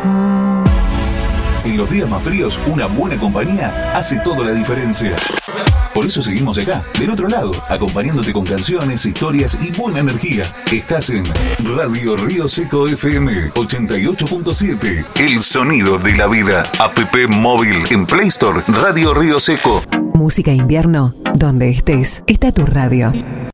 En los días más fríos, una buena compañía hace toda la diferencia. Por eso seguimos acá, del otro lado, acompañándote con canciones, historias y buena energía. Estás en Radio Río Seco FM 88.7. El sonido de la vida. App móvil en Play Store. Radio Río Seco. Música invierno, donde estés, está tu radio.